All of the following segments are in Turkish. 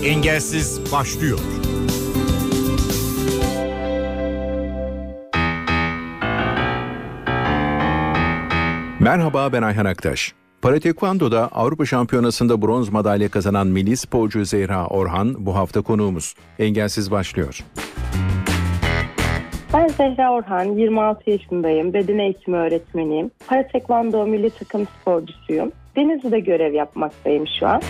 Engelsiz başlıyor. Merhaba, ben Ayhan Aktaş. Paratekvando'da Avrupa Şampiyonası'nda bronz madalya kazanan milli sporcu Zehra Orhan bu hafta konuğumuz. Engelsiz başlıyor. Ben Zehra Orhan, 26 yaşındayım, beden eğitimi öğretmeniyim. Paratekvando milli takım sporcusuyum. Denizli'de görev yapmaktayım şu an.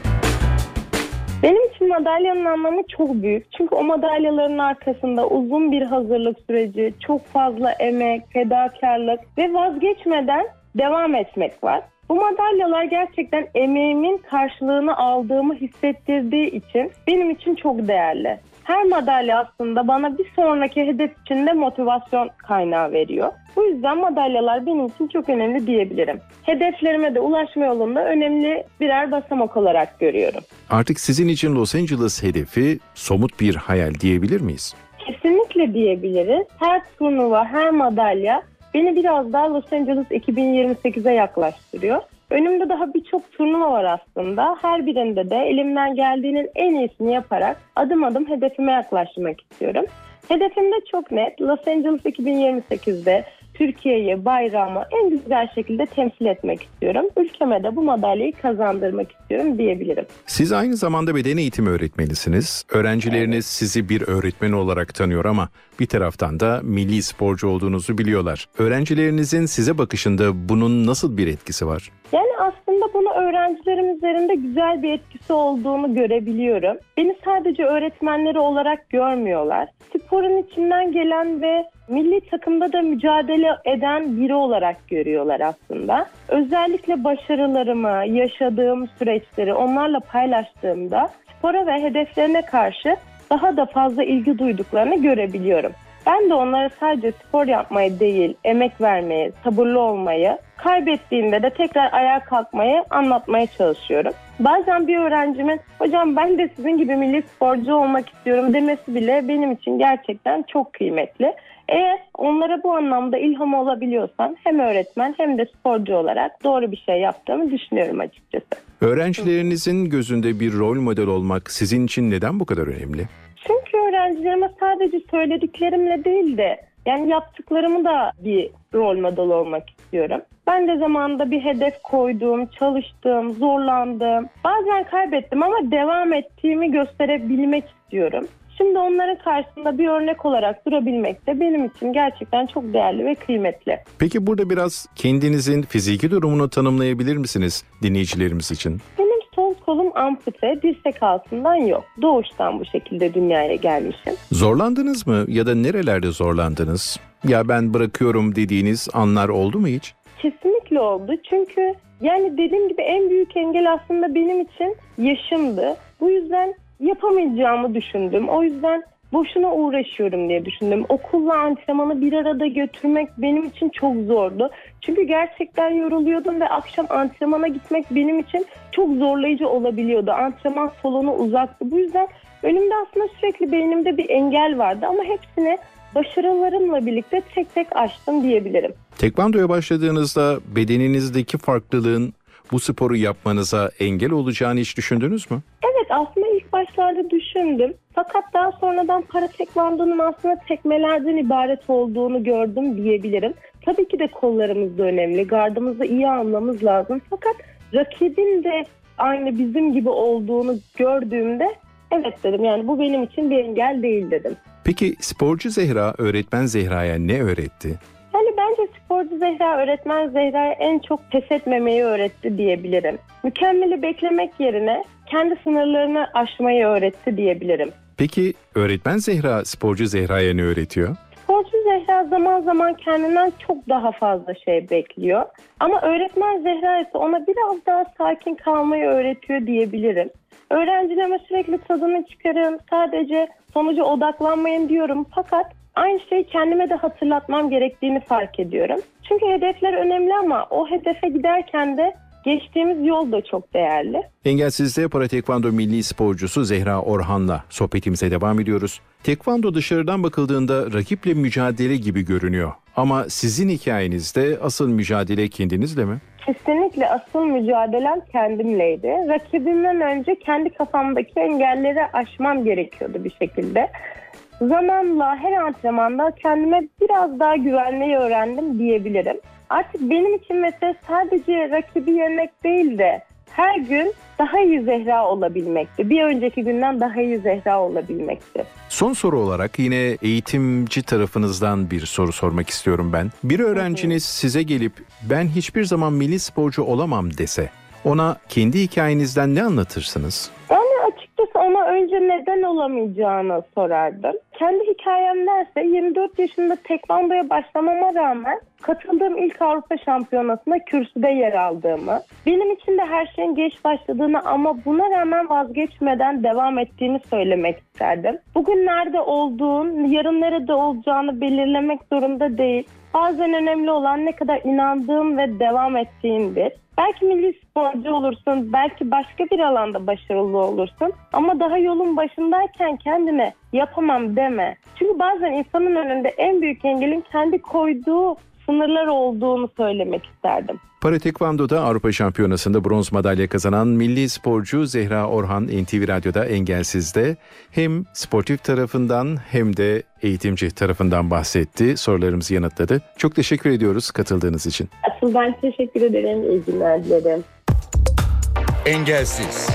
Benim için madalyanın anlamı çok büyük. Çünkü o madalyaların arkasında uzun bir hazırlık süreci, çok fazla emek, fedakarlık ve vazgeçmeden devam etmek var. Bu madalyalar gerçekten emeğimin karşılığını aldığımı hissettirdiği için benim için çok değerli. Her madalya aslında bana bir sonraki hedef için de motivasyon kaynağı veriyor. Bu yüzden madalyalar benim için çok önemli diyebilirim. Hedeflerime de ulaşma yolunda önemli birer basamak olarak görüyorum. Artık sizin için Los Angeles hedefi somut bir hayal diyebilir miyiz? Kesinlikle diyebiliriz. Her turnuva, her madalya beni biraz daha Los Angeles 2028'e yaklaştırıyor. Önümde daha birçok turnuva var aslında. Her birinde de elimden geldiğinin en iyisini yaparak adım adım hedefime yaklaşmak istiyorum. Hedefim de çok net. Los Angeles 2028'de Türkiye'yi, bayrağımı en güzel şekilde temsil etmek istiyorum. Ülkeme de bu madalyayı kazandırmak istiyorum diyebilirim. Siz aynı zamanda beden eğitimi öğretmenisiniz. Öğrencileriniz sizi bir öğretmen olarak tanıyor ama bir taraftan da milli sporcu olduğunuzu biliyorlar. Öğrencilerinizin size bakışında bunun nasıl bir etkisi var? Yani aslında bunu öğrencilerim üzerinde güzel bir etkisi olduğunu görebiliyorum. Beni sadece öğretmenleri olarak görmüyorlar. Sporun içinden gelen ve milli takımda da mücadele eden biri olarak görüyorlar aslında. Özellikle başarılarımı, yaşadığım süreçleri onlarla paylaştığımda spora ve hedeflerine karşı daha da fazla ilgi duyduklarını görebiliyorum. Ben de onlara sadece spor yapmayı değil, emek vermeyi, sabırlı olmayı, kaybettiğinde de tekrar ayağa kalkmayı anlatmaya çalışıyorum. Bazen bir öğrencimin "Hocam ben de sizin gibi milli sporcu olmak istiyorum" demesi bile benim için gerçekten çok kıymetli. Eğer onlara bu anlamda ilham olabiliyorsam hem öğretmen hem de sporcu olarak doğru bir şey yaptığımı düşünüyorum açıkçası. Öğrencilerinizin gözünde bir rol model olmak sizin için neden bu kadar önemli? Çünkü öğrencilerime sadece söylediklerimle değil de yani yaptıklarımı da bir rol model olmak istiyorum. Ben de zamanında bir hedef koydum, çalıştım, zorlandım. Bazen kaybettim ama devam ettiğimi gösterebilmek istiyorum. Şimdi onların karşısında bir örnek olarak durabilmek de benim için gerçekten çok değerli ve kıymetli. Peki burada biraz kendinizin fiziki durumunu tanımlayabilir misiniz dinleyicilerimiz için? Benim sol kolum ampute, dirsek altından yok. Doğuştan bu şekilde dünyaya gelmişim. Zorlandınız mı ya da nerelerde zorlandınız? Ya ben bırakıyorum dediğiniz anlar oldu mu hiç? Kesinlikle oldu. Çünkü yani dediğim gibi en büyük engel aslında benim için yaşımdı. Bu yüzden yapamayacağımı düşündüm. O yüzden boşuna uğraşıyorum diye düşündüm. Okulla antrenmanı bir arada götürmek benim için çok zordu. Çünkü gerçekten yoruluyordum ve akşam antrenmana gitmek benim için çok zorlayıcı olabiliyordu. Antrenman salonu uzaktı. Bu yüzden önümde aslında sürekli beynimde bir engel vardı ama hepsini başarılarımla birlikte tek tek aştım diyebilirim. Tekvandoya başladığınızda bedeninizdeki farklılığın bu sporu yapmanıza engel olacağını hiç düşündünüz mü? Evet, aslında ilk başlarda düşündüm. Fakat daha sonradan paratekvandonun aslında tekmelerden ibaret olduğunu gördüm diyebilirim. Tabii ki de kollarımız da önemli. Gardımızı iyi almamız lazım. Fakat rakibin de aynı bizim gibi olduğunu gördüğümde evet dedim, yani bu benim için bir engel değil dedim. Peki sporcu Zehra öğretmen Zehra'ya ne öğretti? Yani bence sporcu Zehra öğretmen Zehra'ya en çok pes etmemeyi öğretti diyebilirim. Mükemmeli beklemek yerine kendi sınırlarını aşmayı öğretti diyebilirim. Peki öğretmen Zehra sporcu Zehra'ya ne öğretiyor? Sporcu Zehra zaman zaman kendinden çok daha fazla şey bekliyor. Ama öğretmen Zehra ise ona biraz daha sakin kalmayı öğretiyor diyebilirim. Öğrencilerime sürekli tadını çıkarın, sadece sonuca odaklanmayın diyorum. Fakat aynı şeyi kendime de hatırlatmam gerektiğini fark ediyorum. Çünkü hedefler önemli ama o hedefe giderken de geçtiğimiz yol da çok değerli. Engelsiz'de Paratekvando milli sporcusu Zehra Orhan'la sohbetimize devam ediyoruz. Tekvando dışarıdan bakıldığında rakiple mücadele gibi görünüyor. Ama sizin hikayenizde asıl mücadele kendinizle mi? kesinlikle asıl mücadelem kendimleydi. Rakibimden önce kendi kafamdaki engelleri aşmam gerekiyordu bir şekilde. Zamanla her antrenmanda kendime biraz daha güvenmeyi öğrendim diyebilirim. Artık benim için mesela sadece rakibi yenmek değil de her gün daha iyi Zehra olabilmekti. Bir önceki günden daha iyi Zehra olabilmekti. Son soru olarak yine eğitimci tarafınızdan bir soru sormak istiyorum ben. Bir öğrenciniz size gelip ben hiçbir zaman milli sporcu olamam dese, ona kendi hikayenizden ne anlatırsınız? Yani açıkçası ona önce neden olamayacağını sorardım. Kendi hikayem derse 24 yaşında tekvandoya başlamama rağmen katıldığım ilk Avrupa Şampiyonası'nda kürsüde yer aldığımı, benim için de her şeyin geç başladığını ama buna rağmen vazgeçmeden devam ettiğini söylemek isterdim. Bugün nerede olduğun, yarın nerede olacağını belirlemek zorunda değil. Bazen önemli olan ne kadar inandığın ve devam ettiğindir. Belki milli sporcu olursun, belki başka bir alanda başarılı olursun ama daha yolun başındayken kendine yapamam deme. Çünkü bazen insanın önünde en büyük engelin kendi koyduğu sınırlar olduğunu söylemek isterdim. Para Tekvando'da Avrupa Şampiyonası'nda bronz madalya kazanan milli sporcu Zehra Orhan NTV Radyo'da Engelsiz'de hem sportif tarafından hem de eğitimci tarafından bahsetti. Sorularımızı yanıtladı. Çok teşekkür ediyoruz katıldığınız için. Asıl ben teşekkür ederim. İyi günler dilerim. Engelsiz.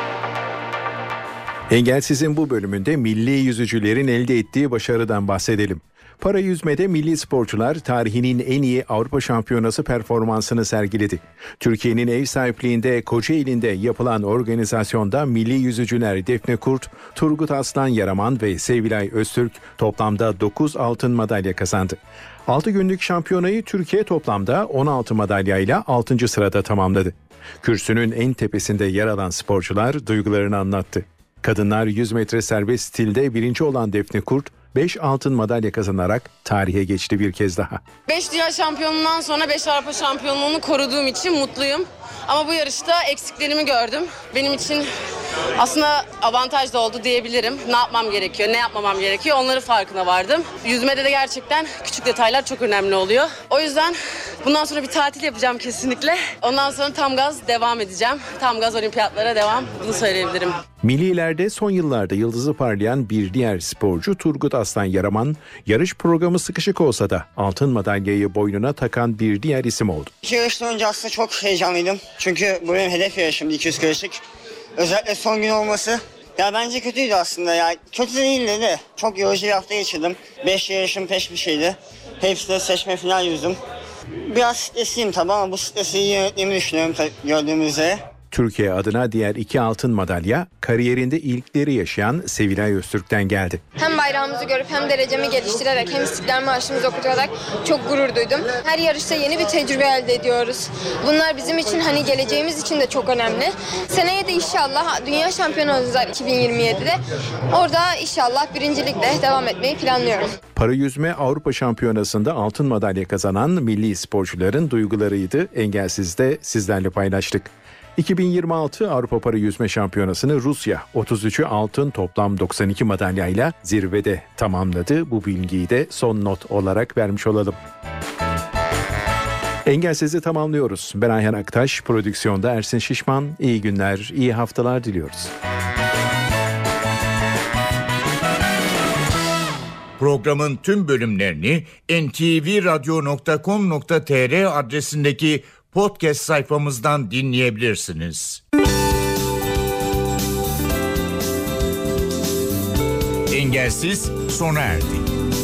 Engelsiz'in bu bölümünde milli yüzücülerin elde ettiği başarıdan bahsedelim. Para yüzmede milli sporcular tarihinin en iyi Avrupa Şampiyonası performansını sergiledi. Türkiye'nin ev sahipliğinde Kocaeli'nde yapılan organizasyonda milli yüzücüler Defne Kurt, Turgut Aslan Yaraman ve Sevilay Öztürk toplamda 9 altın madalya kazandı. 6 günlük şampiyonayı Türkiye toplamda 16 madalyayla 6. sırada tamamladı. Kürsünün en tepesinde yer alan sporcular duygularını anlattı. Kadınlar 100 metre serbest stilde birinci olan Defne Kurt, 5 altın madalya kazanarak tarihe geçti bir kez daha. 5 dünya şampiyonundan sonra 5 Avrupa şampiyonluğunu koruduğum için mutluyum. Ama bu yarışta eksiklerimi gördüm. Benim için aslında avantaj da oldu diyebilirim. Ne yapmam gerekiyor, ne yapmamam gerekiyor onların farkına vardım. Yüzmede de gerçekten küçük detaylar çok önemli oluyor. O yüzden bundan sonra bir tatil yapacağım kesinlikle. Ondan sonra tam gaz devam edeceğim. Tam gaz olimpiyatlara devam, bunu söyleyebilirim. Millilerde son yıllarda yıldızı parlayan bir diğer sporcu Turgut Aslan Yaraman, yarış programı sıkışık olsa da altın madalyayı boynuna takan bir diğer isim oldu. İki yarıştan önce aslında çok heyecanlıydım. Çünkü bu benim hedef yarışımdı 200 karışık. Özellikle son gün olması. Ya bence kötüydü aslında ya. Kötü değildi de çok yorucu bir hafta geçirdim. 5 yarışım peş bir şeydi. Hepsini seçme final yüzdüm. Biraz stresliyim tabii ama bu stresi iyi yönettiğimi düşünüyorum gördüğümüz üzere. Türkiye adına diğer 2 altın madalya kariyerinde ilkleri yaşayan Sevilay Öztürk'ten geldi. Hem bayrağımızı görüp hem derecemi geliştirerek hem İstiklal Marşımızı okutarak çok gurur duydum. Her yarışta yeni bir tecrübe elde ediyoruz. Bunlar bizim için geleceğimiz için de çok önemli. Seneye de inşallah Dünya Şampiyonu olacağız 2027'de. Orada inşallah birincilikle devam etmeyi planlıyorum. Para yüzme Avrupa Şampiyonası'nda altın madalya kazanan milli sporcuların duygularıydı. Engelsiz'de sizlerle paylaştık. 2026 Avrupa Para Yüzme Şampiyonası'nı Rusya 33'ü altın toplam 92 madalyayla zirvede tamamladı. Bu bilgiyi de son not olarak vermiş olalım. Engelsiz'i tamamlıyoruz. Ben Ayhan Aktaş, prodüksiyonda Ersin Şişman. İyi günler, iyi haftalar diliyoruz. Programın tüm bölümlerini ntvradio.com.tr adresindeki podcast sayfamızdan dinleyebilirsiniz. Engelsiz sona erdi.